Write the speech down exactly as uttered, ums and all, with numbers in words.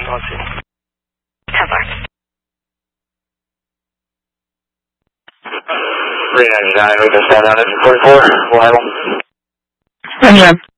Policy. ten four. three ninety-nine, we can stand on it, forty-four, we'll have them. Roger.